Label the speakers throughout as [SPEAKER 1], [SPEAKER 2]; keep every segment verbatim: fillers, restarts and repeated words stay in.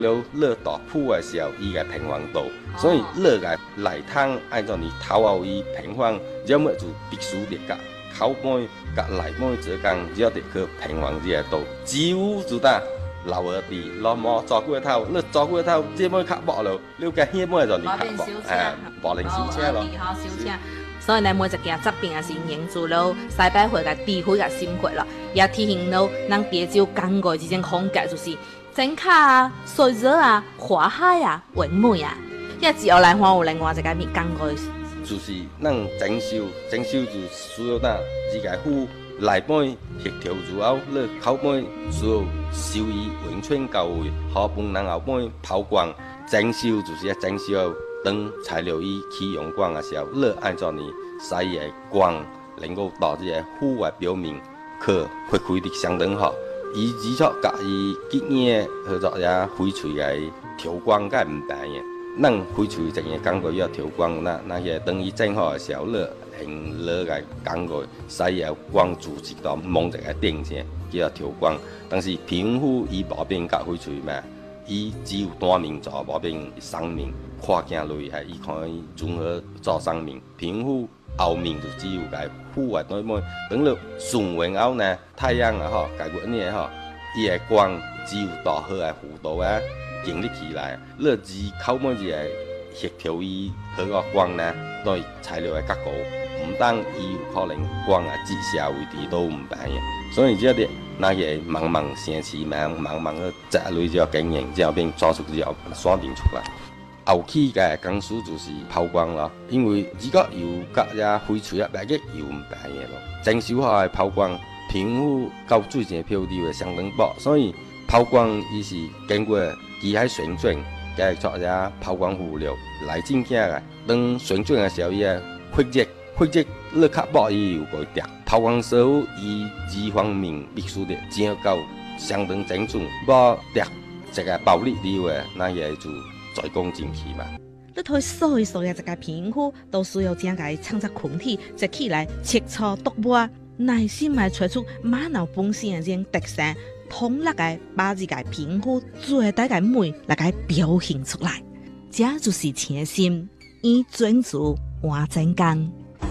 [SPEAKER 1] 了热大铺的时候，伊个平房度，所以热个内汤按照你头后伊平房，要么就必须得甲口杯甲内杯做工，要得去平房这个度，只有就得。老儿弟老毛照顾头，你照顾头，这杯较薄了，你个迄杯就你较薄，哎，薄零收车咯。
[SPEAKER 2] 收车。所以呢，每一件疾病也是迎住咯，西北会个地区个心血咯，也体现到咱湄洲港外之间空格就是整卡啊、水热啊、花海啊、文美啊。也只有来看有另外一个面港外，
[SPEAKER 1] 就是咱整修，整修就需要咱自家府内边协调之后，你口边需要收伊温泉到位，好帮人后边抛光，整修就是要整修。当材料伊起用光的时候，你按照你使的光能够到这个户外表面去发挥得相当好。伊只错甲伊今年合作也翡翠来调光，该唔平嘅。咱翡翠一个工具要调光，那那些等伊整好的时候，你用落个工具使个光柱一道蒙一个顶先，叫调光。但是皮肤伊无变甲翡翠嘛。伊只有单面做，无变双面，看镜落还伊可以综合做双面。皮肤后面就只有个户外对面，等了顺完后呢，太阳啊吼，解月呢吼，伊个光只有大好个弧度啊，建立起来。你只靠每一个协调伊好个光呢，对材料个结构，唔当伊有可能光啊直射位置都唔平嘅，所以这点。那个茫茫城市，茫茫茫个积累只经验，之后变做出之后锁定出来。后期嘅工序就是抛光咯，因为如果油甲呀翡翠啊白嘅油唔平嘅咯，整修好嘅抛光，皮肤到水性漂流嘅相当薄，所以抛光伊是经过机械旋转，加做只抛光物料来进行嘅。当旋转嘅时候，伊啊发热，发热你较薄伊有个掉。抛光师傅伊二方面必须得整到相当精准，无掉一个暴力以外，那也就再讲进去嘛。
[SPEAKER 2] 你对所有所有一个皮肤都需要整个创造群体，一起来切磋琢磨，耐心来找出马脑本身的种特性，统一个把自个皮肤最大个美来个表现出来，这就是诚心以专注换真工。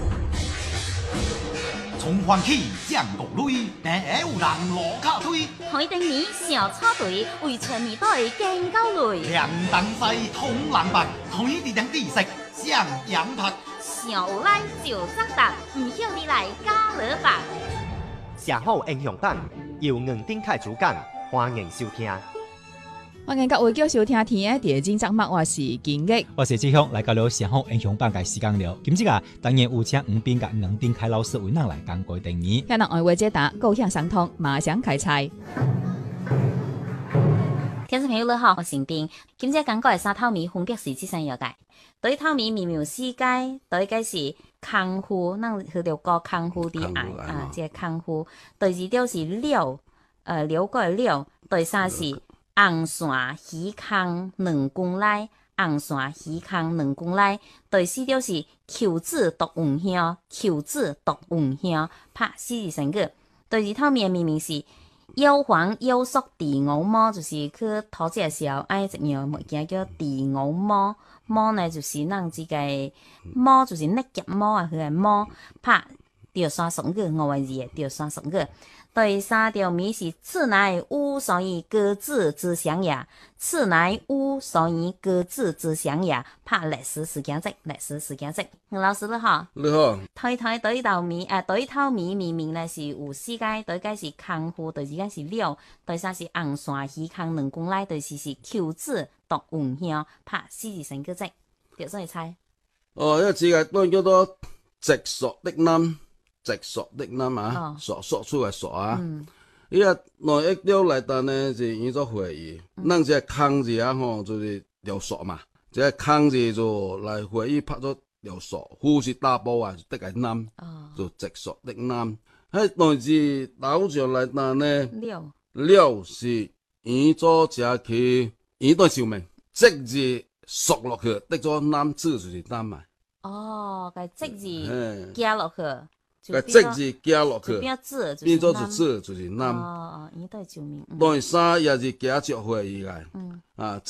[SPEAKER 3] 从欢喜降国内，但会有人落卡堆。
[SPEAKER 4] 海丁年小草队为全面队更高累。
[SPEAKER 3] 两东西通人白，海地等知识上羊拍。
[SPEAKER 4] 上有来就扎达，唔晓你来加勒白。
[SPEAKER 5] 社好英雄版由硬顶开主讲，欢迎收听。
[SPEAKER 6] 欢迎各位叫收聽天嘅電競節目，我是金玉，
[SPEAKER 7] 我是志雄，來到了上好英雄版嘅時間了。今日啊，當然有請吳斌甲兩丁凱老師為咱來講過定義。
[SPEAKER 6] 今日愛為解答，高興上通，馬上開賽。
[SPEAKER 4] 聽眾朋友你好，我是斌。今日講過嘅三套米風格是即生有嘅。第一套米妙妙世界，第一個是康夫，咱去到個康夫啲愛啊，即係康夫。第二條是廖，誒廖個廖，第三是。紅線魚空兩公內，紅線魚空兩公內。第四條是求子獨運香，求子獨運香，拍四字成句。第二套面明明是妖皇妖叔地牛魔，就是去討這個時候愛一樣物件叫地牛魔，魔呢就是咱這個魔就是那夾魔啊，佢係魔，拍條山成句，我話字條山成句。第三條米是此乃吾所以各自之相也，此乃吾所以各自之相也。拍歷史時間值，歷史時間值。老師你好，
[SPEAKER 1] 你好。
[SPEAKER 4] 睇睇對頭米，誒對頭米明明咧是有四個，對個是康夫，第二個是廖，第三是紅線魚空兩公內，第四是求子獨運香，拍四字成句值。條所以猜。
[SPEAKER 8] 哦，呢個字都叫做直索的音。直索的音啊，索索出來索啊，伊個內一條來單呢是用作會議，咱這個空字啊吼就是條索嘛，這個空字就來會議拍咗條索，呼是大波啊，得個音，就直索的音。喺內字倒上來單呢，
[SPEAKER 4] 了
[SPEAKER 8] 了是用作這去用作上面，直字索落去，得咗音字就是音嘛。
[SPEAKER 4] 哦，個直字加落去。
[SPEAKER 8] 个节字加落去，
[SPEAKER 4] 变做
[SPEAKER 8] 变做是做就是南。
[SPEAKER 4] 哦哦，伊都会救命。
[SPEAKER 8] 当然三也是加足会以来，
[SPEAKER 4] 嗯
[SPEAKER 8] 啊。